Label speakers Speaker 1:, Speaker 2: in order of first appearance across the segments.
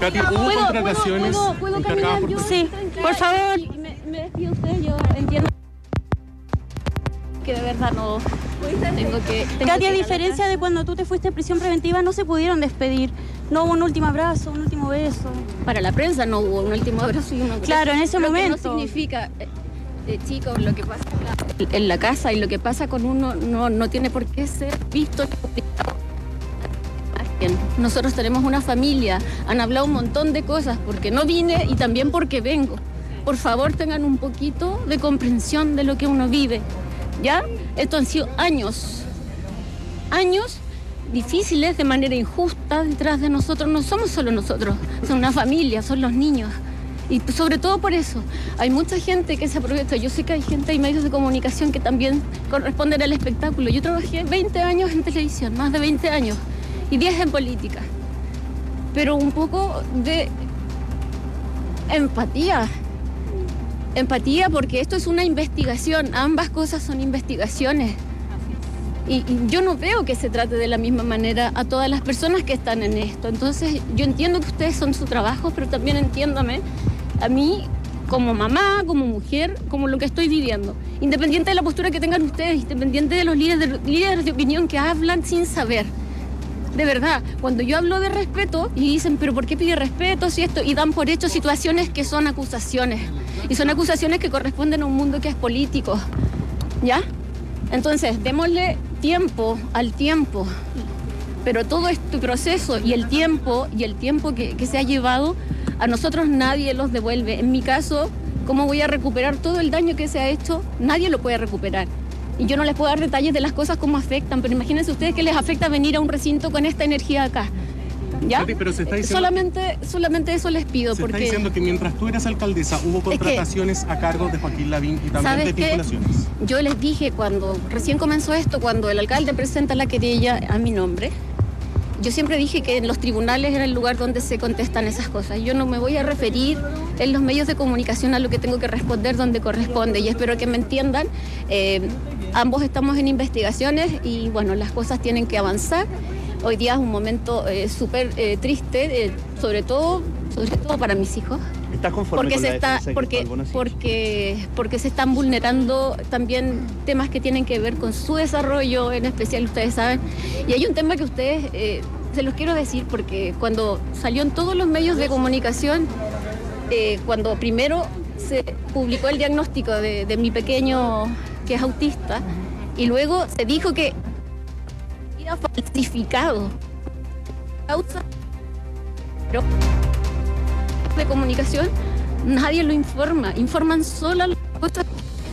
Speaker 1: Katy, ¿hubo contrataciones encargadas por...
Speaker 2: Sí, por favor. Me despido usted, yo entiendo que de verdad no tengo que... Katy, a diferencia de cuando tú te fuiste en prisión preventiva, no se pudieron despedir. No hubo un último abrazo, un último beso.
Speaker 3: Para la prensa no hubo un último abrazo y un beso.
Speaker 2: Claro, en ese momento.
Speaker 3: Que no significa, chicos, lo que pasa en la casa y lo que pasa con uno no tiene por qué ser visto. Nosotros tenemos una familia, han hablado un montón de cosas porque no vine y también porque vengo. Por favor, tengan un poquito de comprensión de lo que uno vive, ¿ya? Esto han sido años difíciles de manera injusta detrás de nosotros. No somos solo nosotros, son una familia, son los niños. Y sobre todo por eso, hay mucha gente que se aprovecha. Yo sé que hay gente, hay medios de comunicación que también corresponden al espectáculo. Yo trabajé 20 años en televisión, más de 20 años, y 10 en política. Pero un poco de empatía. Empatía porque esto es una investigación, ambas cosas son investigaciones. Y yo no veo que se trate de la misma manera a todas las personas que están en esto. Entonces yo entiendo que ustedes son su trabajo, pero también entiéndame a mí como mamá, como mujer, como lo que estoy viviendo. Independiente de la postura que tengan ustedes, independiente de los líderes de opinión que hablan sin saber. De verdad, cuando yo hablo de respeto y dicen, pero ¿por qué pide respeto si esto? Y dan por hecho situaciones que son acusaciones. Y son acusaciones que corresponden a un mundo que es político. ¿Ya? Entonces, démosle tiempo al tiempo. Pero todo este proceso y el tiempo que se ha llevado, a nosotros nadie los devuelve. En mi caso, ¿cómo voy a recuperar todo el daño que se ha hecho? Nadie lo puede recuperar. Y yo no les puedo dar detalles de las cosas como afectan, pero imagínense ustedes que les afecta venir a un recinto con esta energía acá. ¿Ya?
Speaker 1: Katy, pero se está diciendo
Speaker 2: solamente eso les pido.
Speaker 1: Está diciendo que mientras tú eras alcaldesa hubo contrataciones a cargo de Joaquín Lavín y también de vinculaciones.
Speaker 3: Yo les dije cuando recién comenzó esto, cuando el alcalde presenta la querella a mi nombre, yo siempre dije que en los tribunales era el lugar donde se contestan esas cosas. Yo no me voy a referir en los medios de comunicación a lo que tengo que responder donde corresponde y espero que me entiendan. Ambos estamos en investigaciones y bueno, las cosas tienen que avanzar. Hoy día es un momento súper triste, sobre todo para mis hijos.
Speaker 4: ¿Estás conforme
Speaker 3: porque
Speaker 4: con
Speaker 3: se
Speaker 4: la
Speaker 3: está,
Speaker 4: defensa
Speaker 3: porque se están vulnerando también temas que tienen que ver con su desarrollo, en especial ustedes saben. Y hay un tema que ustedes, se los quiero decir porque cuando salió en todos los medios de comunicación, cuando primero se publicó el diagnóstico de mi pequeño que es autista, y luego se dijo que era falsificado. Causa, pero de comunicación nadie lo informa, informan solo las cosas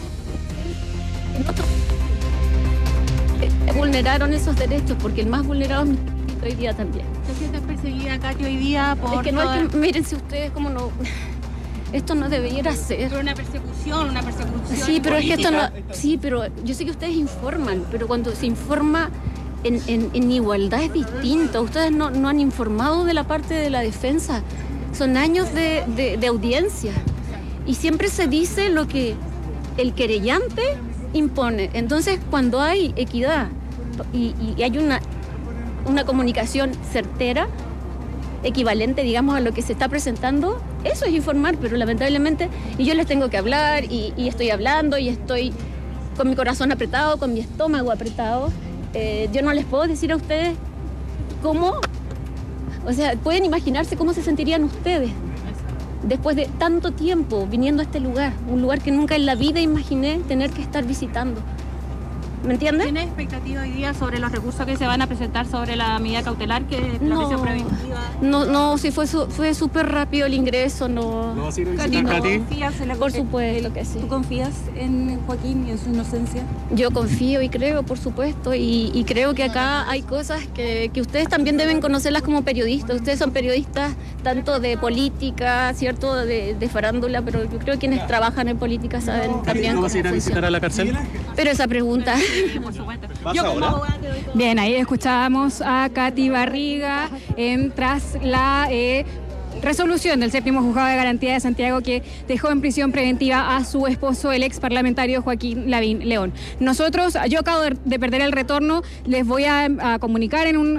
Speaker 3: que vulneraron esos derechos, porque el más vulnerado es mi chiquitito hoy día también.
Speaker 2: ¿Te sientes perseguida, Katy, hoy día por...?
Speaker 3: Es que no es que, mírense ustedes cómo no... Esto no debería ser.
Speaker 2: Pero una persecución
Speaker 3: Sí, pero
Speaker 2: política.
Speaker 3: es que esto no... Sí, pero yo sé que ustedes informan, pero cuando se informa en igualdad es distinto. Ustedes no han informado de la parte de la defensa. Son años de audiencia. Y siempre se dice lo que el querellante impone. Entonces, cuando hay equidad y hay una comunicación certera, equivalente, digamos, a lo que se está presentando, eso es informar, pero lamentablemente, y yo les tengo que hablar, y estoy hablando, y estoy con mi corazón apretado, con mi estómago apretado, yo no les puedo decir a ustedes cómo, o sea, pueden imaginarse cómo se sentirían ustedes después de tanto tiempo viniendo a este lugar, un lugar que nunca en la vida imaginé tener que estar visitando. ¿Me entiendes?
Speaker 2: ¿Tienes expectativa hoy día sobre los recursos que se van a presentar sobre la medida cautelar, que es la prisión preventiva?
Speaker 3: No, sí fue súper rápido el ingreso, no.
Speaker 1: ¿No vas a ir a visitar, Katy?
Speaker 2: ¿Confías en la
Speaker 3: Por supuesto que sí.
Speaker 2: ¿Tú confías en Joaquín y en su inocencia?
Speaker 3: Yo confío y creo, por supuesto, y creo que acá hay cosas que ustedes también deben conocerlas como periodistas. Ustedes son periodistas tanto de política, ¿cierto?, de farándula, pero yo creo que quienes trabajan en política saben también
Speaker 1: ¿No
Speaker 3: cómo
Speaker 1: vas a ir a visitar
Speaker 3: funciona.
Speaker 1: a la cárcel?
Speaker 3: Pero esa pregunta...
Speaker 2: Por supuesto.
Speaker 4: ¿Vas ahora?
Speaker 5: Bien, ahí escuchábamos a Katy Barriga tras la resolución del séptimo juzgado de garantía de Santiago que dejó en prisión preventiva a su esposo, el ex parlamentario Joaquín Lavín León. Yo acabo de perder el retorno, les voy a comunicar en un